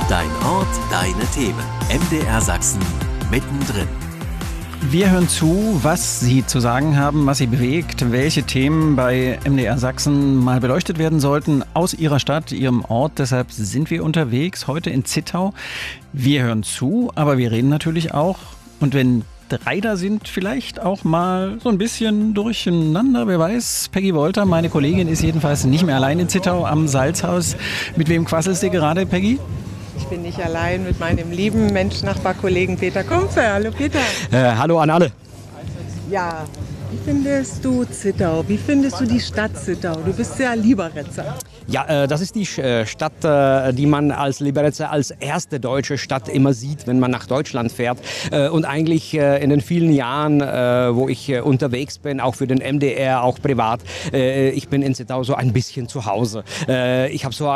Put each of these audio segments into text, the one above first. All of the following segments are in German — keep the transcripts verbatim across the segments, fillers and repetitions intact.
Dein Ort, deine Themen. M D R Sachsen mittendrin. Wir hören zu, was Sie zu sagen haben, was Sie bewegt, welche Themen bei M D R Sachsen mal beleuchtet werden sollten aus Ihrer Stadt, Ihrem Ort. Deshalb sind wir unterwegs, heute in Zittau. Wir hören zu, aber wir reden natürlich auch. Und wenn drei da sind, vielleicht auch mal so ein bisschen durcheinander. Wer weiß, Peggy Wolter, meine Kollegin, ist jedenfalls nicht mehr allein in Zittau am Salzhaus. Mit wem quasselst du gerade, Peggy? Ich bin nicht allein mit meinem lieben Mensch-Nachbar-Kollegen Peter Kumpfe. Hallo Peter. Äh, hallo an alle. Ja, wie findest du Zittau? Wie findest du die Stadt Zittau? Du bist ja Liberetzer. Ja, äh, das ist die äh, Stadt, äh, die man als Liberetzer als erste deutsche Stadt immer sieht, wenn man nach Deutschland fährt. Äh, und eigentlich äh, in den vielen Jahren, äh, wo ich äh, unterwegs bin, auch für den M D R, auch privat, äh, ich bin in Zittau so ein bisschen zu Hause. Äh, ich habe so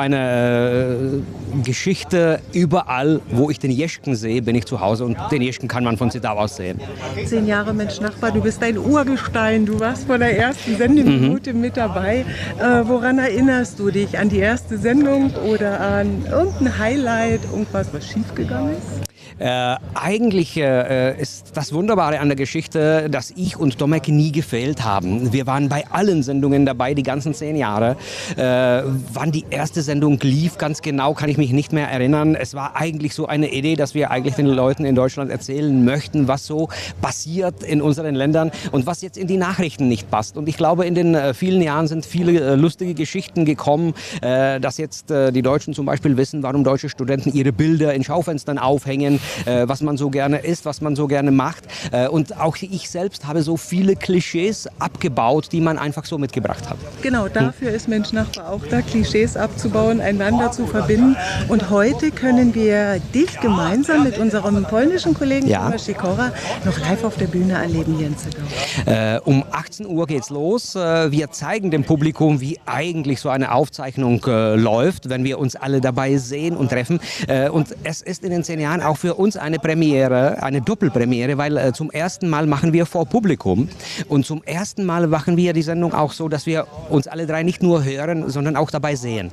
eine äh, Geschichte überall, wo ich den Jeschken sehe, bin ich zu Hause. Und den Jeschken kann man von Zittau aus sehen. Zehn Jahre Mensch-Nachbar, du bist ein Urgestein. Du warst von der ersten Sendeminute mhm. mit dabei. Äh, woran erinnerst du dich? An die erste Sendung oder an irgendein Highlight, irgendwas, was schiefgegangen ist? Äh, eigentlich äh, ist das Wunderbare an der Geschichte, dass ich und Domek nie gefehlt haben. Wir waren bei allen Sendungen dabei, die ganzen zehn Jahre. Äh, wann die erste Sendung lief, ganz genau kann ich mich nicht mehr erinnern. Es war eigentlich so eine Idee, dass wir eigentlich den Leuten in Deutschland erzählen möchten, was so passiert in unseren Ländern und was jetzt in die Nachrichten nicht passt. Und ich glaube, in den äh, vielen Jahren sind viele äh, lustige Geschichten gekommen, äh, dass jetzt äh, die Deutschen zum Beispiel wissen, warum deutsche Studenten ihre Bilder in Schaufenstern aufhängen, Äh, was man so gerne isst, was man so gerne macht. Äh, und auch ich selbst habe so viele Klischees abgebaut, die man einfach so mitgebracht hat. Genau, dafür hm. ist Mensch-Nachbar auch da, Klischees abzubauen, einander zu verbinden. Und heute können wir dich gemeinsam mit unserem polnischen Kollegen ja. Tomasz Sikora noch live auf der Bühne erleben hier in Zittau. Äh, um achtzehn Uhr geht's los. Äh, wir zeigen dem Publikum, wie eigentlich so eine Aufzeichnung äh, läuft, wenn wir uns alle dabei sehen und treffen. Äh, und es ist in den zehn Jahren auch für uns eine Premiere, eine Doppelpremiere, weil äh, zum ersten Mal machen wir vor Publikum und zum ersten Mal machen wir die Sendung auch so, dass wir uns alle drei nicht nur hören, sondern auch dabei sehen.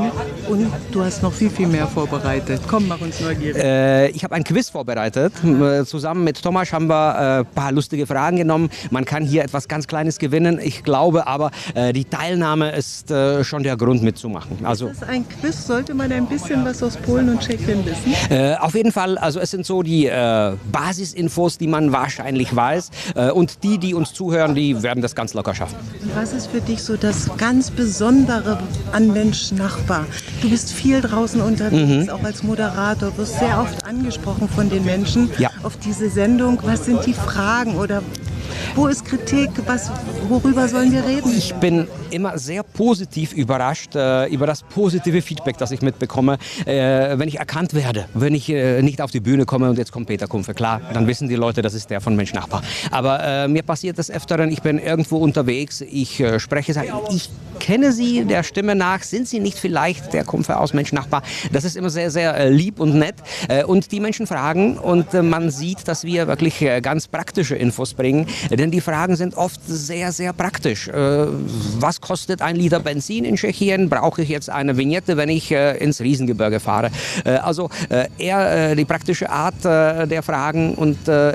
Und du hast noch viel, viel mehr vorbereitet. Komm, mach uns neugierig. Äh, ich habe ein Quiz vorbereitet. Äh, zusammen mit Thomas haben wir ein äh, paar lustige Fragen genommen. Man kann hier etwas ganz Kleines gewinnen. Ich glaube aber, äh, die Teilnahme ist äh, schon der Grund mitzumachen. Also, ist das ein Quiz? Sollte man ein bisschen was aus Polen und Tschechien wissen? Äh, auf jeden Fall. Also es sind so die äh, Basisinfos, die man wahrscheinlich weiß. Äh, und die, die uns zuhören, die werden das ganz locker schaffen. Und was ist für dich so das ganz Besondere an Mensch-Nachbar? Du bist viel draußen unterwegs, mhm. auch als Moderator, wirst sehr oft angesprochen von den Menschen ja. auf diese Sendung. Was sind die Fragen oder wo ist Kritik? Was, worüber sollen wir reden? Ich bin immer sehr positiv überrascht äh, über das positive Feedback, das ich mitbekomme, äh, wenn ich erkannt werde, wenn ich äh, nicht auf die Bühne komme und jetzt kommt Peter Kumpfe. Klar, dann wissen die Leute, das ist der von Mensch-Nachbar. Aber äh, mir passiert das öfteren, ich bin irgendwo unterwegs, ich äh, spreche, sage, ich kenne Sie der Stimme nach, sind Sie nicht vielleicht der Kumpfe aus Mensch-Nachbar? Das ist immer sehr, sehr äh, lieb und nett. Äh, und die Menschen fragen und äh, man sieht, dass wir wirklich äh, ganz praktische Infos bringen. Denn die Fragen sind oft sehr, sehr praktisch. Äh, was kostet ein Liter Benzin in Tschechien? Brauche ich jetzt eine Vignette, wenn ich äh, ins Riesengebirge fahre? Äh, also äh, eher äh, die praktische Art äh, der Fragen und äh,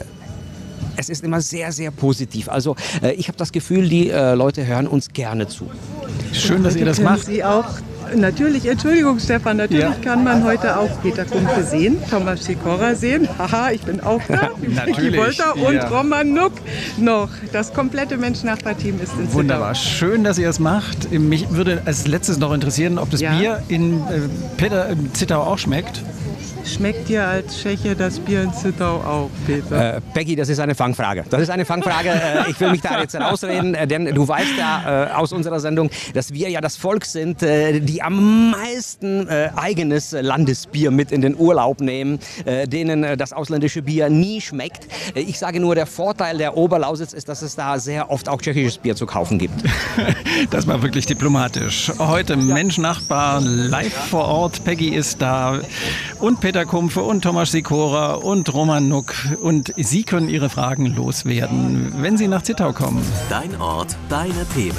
es ist immer sehr, sehr positiv. Also äh, ich habe das Gefühl, die äh, Leute hören uns gerne zu. Schön, dass ihr das macht. Sie auch Natürlich, Entschuldigung Stefan, natürlich ja. kann man heute auch Peter Kumpfe sehen, Tomasz Sikora sehen, haha, ich bin auch da, Peggy Wolter und ja. Roman Nuck noch. Das komplette Mensch-Nachbar-Team ist in Zittau. Wunderbar, schön, dass ihr es macht. Mich würde als letztes noch interessieren, ob das ja. Bier in äh, Peter, in Zittau auch schmeckt. Schmeckt dir als Tscheche das Bier in Zittau auch, Peter? Äh, Peggy, das ist eine Fangfrage. Das ist eine Fangfrage. äh, ich will mich da jetzt rausreden, äh, denn du weißt ja äh, aus unserer Sendung, dass wir ja das Volk sind, äh, die am meisten äh, eigenes Landesbier mit in den Urlaub nehmen, äh, denen äh, das ausländische Bier nie schmeckt. Äh, ich sage nur, der Vorteil der Oberlausitz ist, dass es da sehr oft auch tschechisches Bier zu kaufen gibt. Das war wirklich diplomatisch. Heute ja. Mensch-Nachbar live vor Ort. Peggy ist da und Peter Kumpfe und Tomasz Sikora und Roman Nuck. Und Sie können Ihre Fragen loswerden, wenn Sie nach Zittau kommen. Dein Ort, deine Themen.